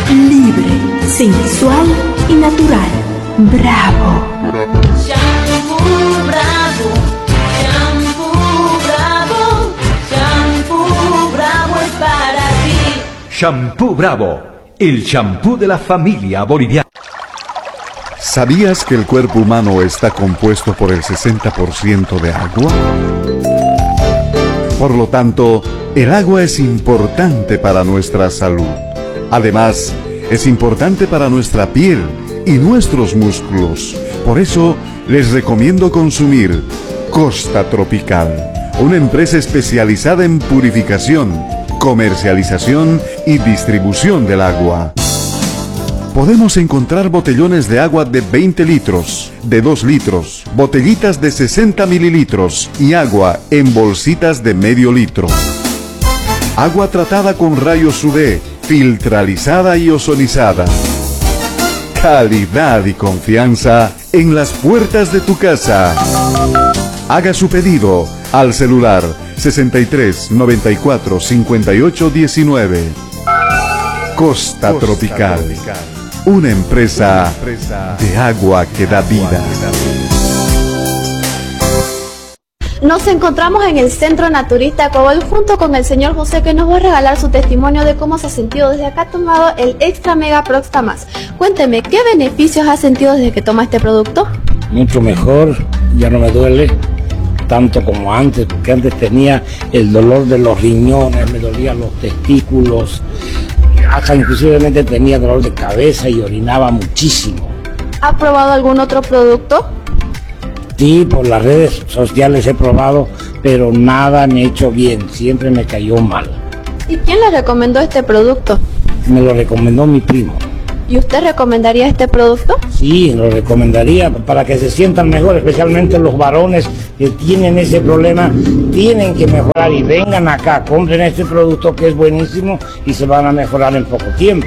libre, sensual y natural. Bravo. Shampoo Bravo, Shampoo Bravo, Shampoo Bravo es para ti. Shampoo Bravo, el shampoo de la familia boliviana. ¿Sabías que el cuerpo humano está compuesto por el 60% de agua? Por lo tanto, el agua es importante para nuestra salud. Además, es importante para nuestra piel y nuestros músculos. Por eso, les recomiendo consumir Costa Tropical, una empresa especializada en purificación, comercialización y distribución del agua. Podemos encontrar botellones de agua de 20 litros, de 2 litros, botellitas de 60 mililitros y agua en bolsitas de medio litro. Agua tratada con rayos UV, filtralizada y ozonizada. Calidad y confianza en las puertas de tu casa. Haga su pedido al celular 63 94 58 19. Costa Tropical, una empresa de agua que da vida. Nos encontramos en el Centro Naturista Ecuabol junto con el señor José, que nos va a regalar su testimonio de cómo se ha sentido desde que ha tomado el Extra Mega Prosta Max. Cuénteme, ¿qué beneficios ha sentido desde que toma este producto? Mucho mejor, ya no me duele tanto como antes, porque antes tenía el dolor de los riñones, me dolían los testículos, hasta inclusivamente tenía dolor de cabeza y orinaba muchísimo. ¿Ha probado algún otro producto? Sí, por las redes sociales he probado, pero nada me ha hecho bien, siempre me cayó mal. ¿Y quién le recomendó este producto? Me lo recomendó mi primo. ¿Y usted recomendaría este producto? Sí, lo recomendaría para que se sientan mejor, especialmente los varones que tienen ese problema, tienen que mejorar y vengan acá, compren este producto que es buenísimo y se van a mejorar en poco tiempo.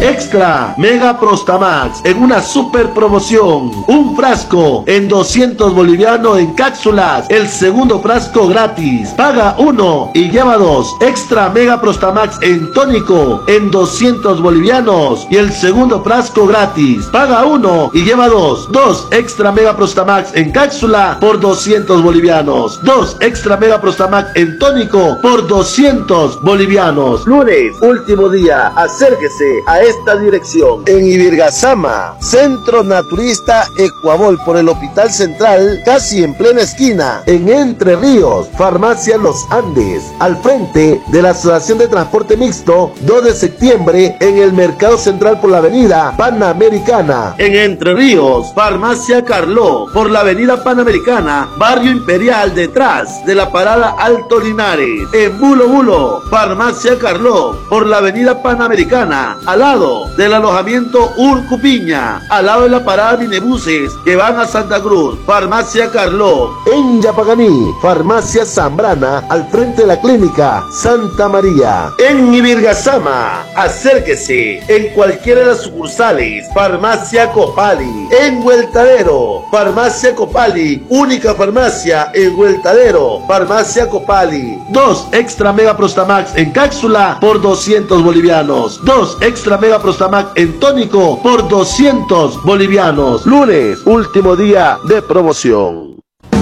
Extra Mega Prostamax en una super promoción, un frasco en 200 bolivianos en cápsulas, el segundo frasco gratis, paga 1 y lleva 2. Extra Mega Prostamax en tónico en 200 bolivianos y el segundo frasco gratis, paga 1 y lleva 2. 2 Extra Mega Prostamax en cápsula por 200 bolivianos, 2 Extra Mega Prostamax en tónico por 200 bolivianos. Lunes, último día, acérquese a esta dirección en Ibirgazama, Centro Naturista Ecuabol, por el Hospital Central, casi en plena esquina, en Entre Ríos, Farmacia Los Andes, al frente de la Asociación de Transporte Mixto, 2 de septiembre, en el Mercado Central por la Avenida Panamericana. En Entre Ríos, Farmacia Carló, por la Avenida Panamericana, Barrio Imperial, detrás de la parada Alto Linares. En Bulo Bulo, Farmacia Carló, por la Avenida Panamericana, al lado del alojamiento Urcupiña, al lado de la parada Minebuses que van a Santa Cruz. Farmacia Carló. En Yapaganí, Farmacia Zambrana, al frente de la clínica Santa María. En Ibirgazama, acérquese en cualquiera de las sucursales, Farmacia Copali. En Hueltadero, Farmacia Copali, única farmacia en Hueltadero, Farmacia Copali. 2 Extra Mega Prostamax en cápsula por 200 bolivianos, 2 Extra Mega Prostamax en tónico por 200 bolivianos. Lunes, último día de promoción.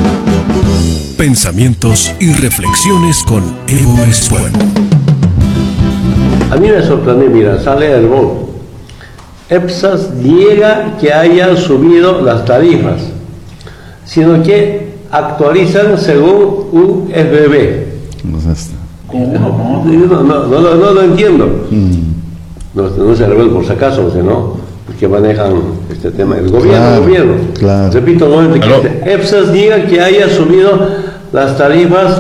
Pensamientos y reflexiones con Evo Espuelo. A mí me sorprende, mira, sale el BON. EPSAS niega que hayan subido las tarifas, sino que actualizan según UFB. No lo entiendo. No se revela por si acaso, sino que manejan este tema. El gobierno. Claro. Repito nuevamente, EPSAS niega que haya subido las tarifas,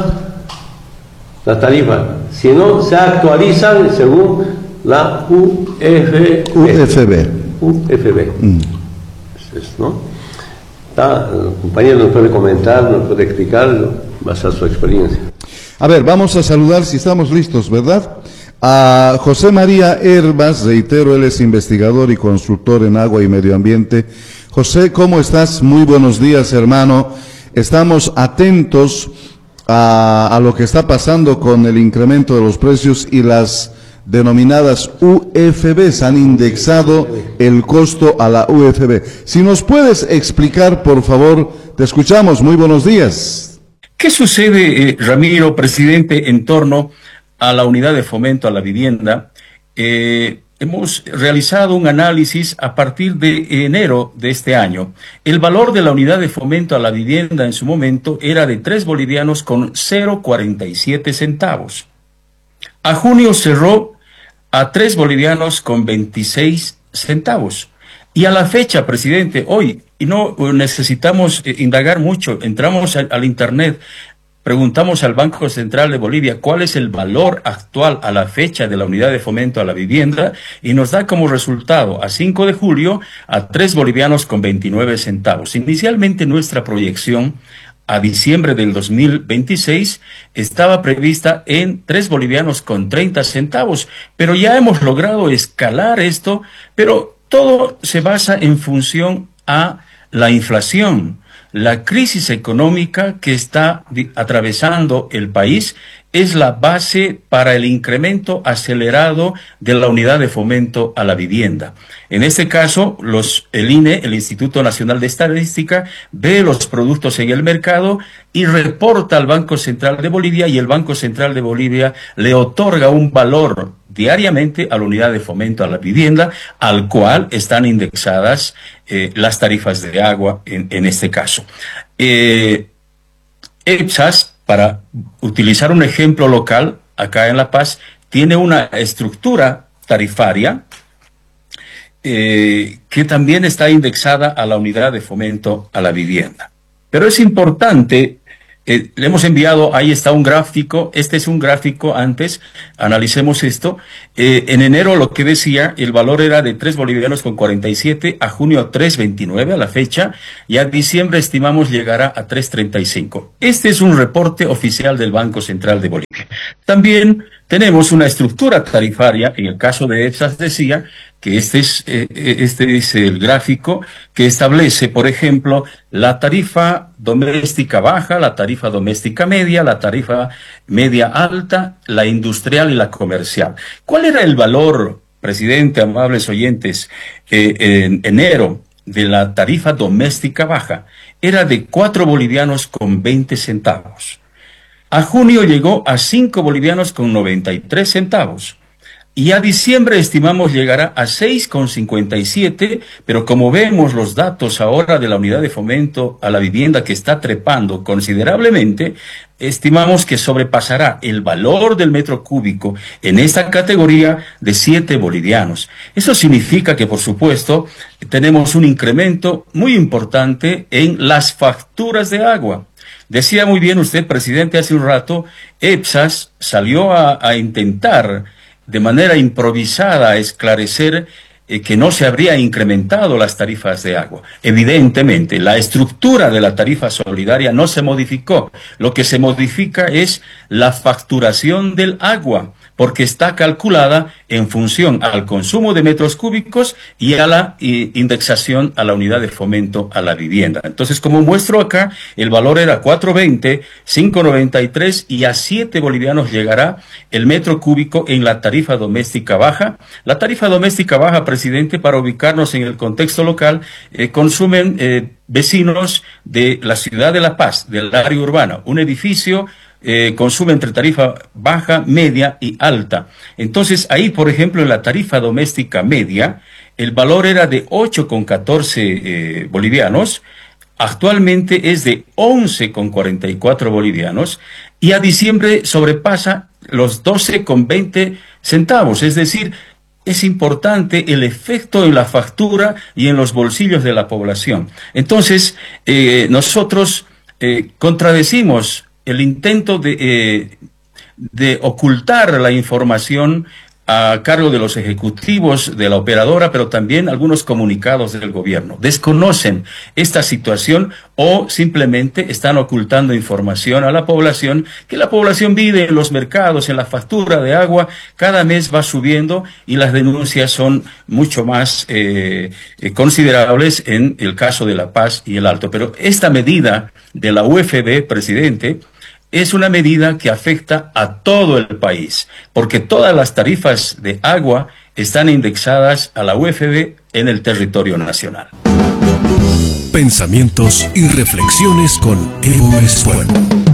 sino se actualizan según la UFB. ¿No? El compañero nos puede comentar, nos puede explicar, basar su experiencia. A ver, vamos a saludar, si estamos listos, ¿verdad? A José María Herbas, reitero, él es investigador y consultor en agua y medio ambiente. José, ¿cómo estás? Muy buenos días, hermano. Estamos atentos a lo que está pasando con el incremento de los precios y las denominadas UFBs, han indexado el costo a la UFB. Si nos puedes explicar, por favor, te escuchamos. Muy buenos días. ¿Qué sucede, Ramiro, presidente, en torno a la unidad de fomento a la vivienda? Hemos realizado un análisis a partir de enero de este año. El valor de la unidad de fomento a la vivienda en su momento era de 3 bolivianos con 0,47 centavos. A junio cerró a 3 bolivianos con 26 centavos. Y a la fecha, presidente, hoy, y no necesitamos indagar mucho, entramos al Internet, preguntamos al Banco Central de Bolivia cuál es el valor actual a la fecha de la unidad de fomento a la vivienda y nos da como resultado a 5 de julio a 3 bolivianos con 29 centavos. Inicialmente nuestra proyección a diciembre del 2026 estaba prevista en 3 bolivianos con 30 centavos, pero ya hemos logrado escalar esto, pero todo se basa en función a la inflación. La crisis económica que está atravesando el país es la base para el incremento acelerado de la unidad de fomento a la vivienda. En este caso, el INE, el Instituto Nacional de Estadística, ve los productos en el mercado y reporta al Banco Central de Bolivia, y el Banco Central de Bolivia le otorga un valor diariamente a la unidad de fomento a la vivienda, al cual están indexadas las tarifas de agua en este caso. EPSAS, para utilizar un ejemplo local, acá en La Paz, tiene una estructura tarifaria que también está indexada a la unidad de fomento a la vivienda. Pero es importante, le hemos enviado, ahí está un gráfico, este es un gráfico antes, analicemos esto. En enero lo que decía, el valor era de 3 bolivianos con 47, a junio 3,29 a la fecha, y a diciembre estimamos llegará a 3,35. Este es un reporte oficial del Banco Central de Bolivia. También tenemos una estructura tarifaria, en el caso de EPSAS decía que este es el gráfico que establece, por ejemplo, la tarifa doméstica baja, la tarifa doméstica media, la tarifa media alta, la industrial y la comercial. ¿Cuál era el valor, presidente, amables oyentes, en enero de la tarifa doméstica baja? Era de 4 bolivianos con 20 centavos. A junio llegó a 5 bolivianos con 93 centavos. Y a diciembre estimamos llegará a 6,57, pero como vemos los datos ahora de la unidad de fomento a la vivienda que está trepando considerablemente, estimamos que sobrepasará el valor del metro cúbico en esta categoría de 7 bolivianos. Eso significa que, por supuesto, tenemos un incremento muy importante en las facturas de agua. Decía muy bien usted, presidente, hace un rato, EPSAS salió a intentar de manera improvisada esclarecer que no se habría incrementado las tarifas de agua. Evidentemente, la estructura de la tarifa solidaria no se modificó. Lo que se modifica es la facturación del agua, porque está calculada en función al consumo de metros cúbicos y a la indexación a la unidad de fomento a la vivienda. Entonces, como muestro acá, el valor era 4,20, 5,93 y a 7 bolivianos llegará el metro cúbico en la tarifa doméstica baja. La tarifa doméstica baja, presidente, para ubicarnos en el contexto local, consumen vecinos de la ciudad de La Paz, del área urbana, un edificio consume entre tarifa baja, media y alta. Entonces, ahí, por ejemplo, en la tarifa doméstica media, el valor era de 8,14 bolivianos, actualmente es de 11,44 bolivianos, y a diciembre sobrepasa los 12,20 centavos, es decir, es importante el efecto en la factura y en los bolsillos de la población. Entonces, nosotros contradecimos el intento de ocultar la información a cargo de los ejecutivos de la operadora, pero también algunos comunicados del gobierno. Desconocen esta situación o simplemente están ocultando información a la población, que la población vive en los mercados, en la factura de agua, cada mes va subiendo y las denuncias son mucho más considerables en el caso de La Paz y el Alto. Pero esta medida de la UFB, presidente, es una medida que afecta a todo el país, porque todas las tarifas de agua están indexadas a la UFB en el territorio nacional. Pensamientos y reflexiones con Evo Espuelo.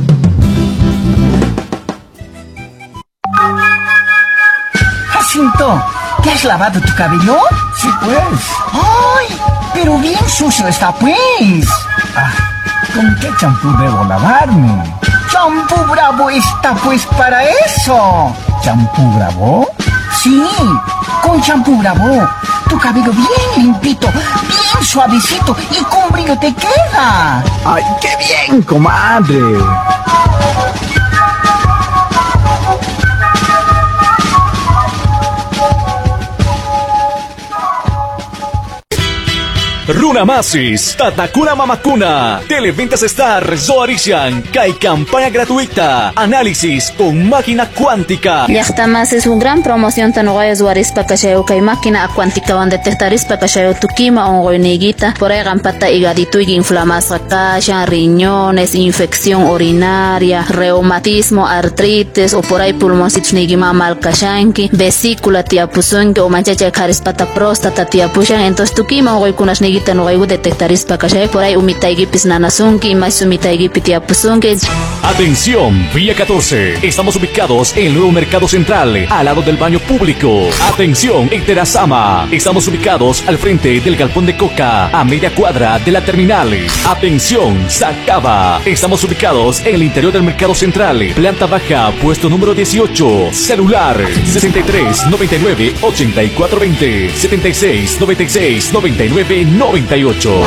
Jacinto, ¿te has lavado tu cabello? Sí, pues. ¡Ay! Pero bien sucio está, pues. ¿Con qué champú debo lavarme? ¡Champú Bravo está, pues, para eso! ¿Champú Bravo? Sí, con champú Bravo. Tu cabello bien limpito, bien suavecito y con brillo te queda. ¡Ay, qué bien, comadre! Runamasis, Tatakuna Mamakuna, Televentas Star, Zoarishan, Kai campaña gratuita, análisis con máquina cuántica. Llaqtamas es una gran promoción tan guay Zoarispa Kasheo Kai máquina cuántica donde detectarispa Kasheo Tukima ongoiniguita, por ahí gampata higadito y inflamación kasha, riñones, infección urinaria, reumatismo, artritis o por ahí pulmoncitos nigima mal kashanki, vesícula tiapuzunki o manchacha karispata próstata tiapushan, entonces Tukima ongoikunas nigita no hay detectarispa kashay por ahí umitaigipis nanasunki más umitaigipis tiapusunki. Atención, Vía 14. Estamos ubicados en el nuevo Mercado Central, al lado del baño público. Atención, en Terazama. Estamos ubicados al frente del galpón de Coca, a media cuadra de la terminal. Atención, Sacaba. Estamos ubicados en el interior del Mercado Central, planta baja, puesto número 18. Celular 63 99 84 20 76 96 99 98.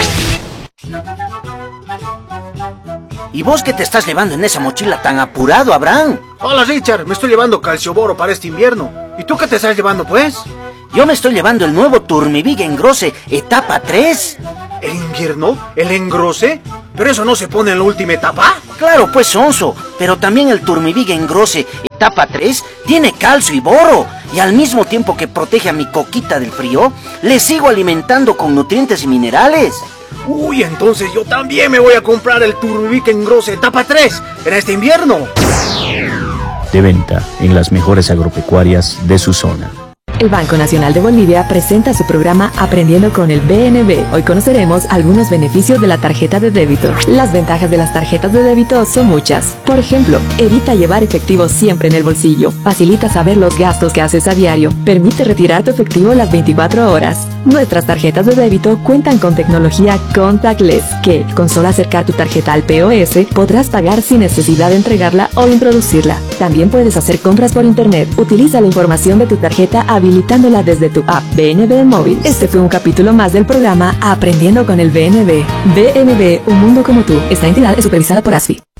¿Y vos qué te estás llevando en esa mochila tan apurado, Abraham? Hola, Richard, me estoy llevando calcioboro para este invierno. ¿Y tú qué te estás llevando, pues? Yo me estoy llevando el nuevo Turmivig Engrose, etapa 3. ¿El invierno? ¿El engrose? ¿Pero eso no se pone en la última etapa? Claro, pues, sonso. Pero también el Turmivig Engrose, etapa 3, tiene calcio y boro. Y al mismo tiempo que protege a mi coquita del frío, le sigo alimentando con nutrientes y minerales. Uy, entonces yo también me voy a comprar el Turmivig Engrose etapa 3 en este invierno. De venta en las mejores agropecuarias de su zona. El Banco Nacional de Bolivia presenta su programa Aprendiendo con el BNB. Hoy conoceremos algunos beneficios de la tarjeta de débito. Las ventajas de las tarjetas de débito son muchas. Por ejemplo, evita llevar efectivo siempre en el bolsillo. Facilita saber los gastos que haces a diario. Permite retirar tu efectivo las 24 horas. Nuestras tarjetas de débito cuentan con tecnología contactless, que, con solo acercar tu tarjeta al POS, podrás pagar sin necesidad de entregarla o introducirla. También puedes hacer compras por internet. Utiliza la información de tu tarjeta habilitándola desde tu app BNB móvil. Este fue un capítulo más del programa Aprendiendo con el BNB. BNB, un mundo como tú. Esta entidad es supervisada por ASFI.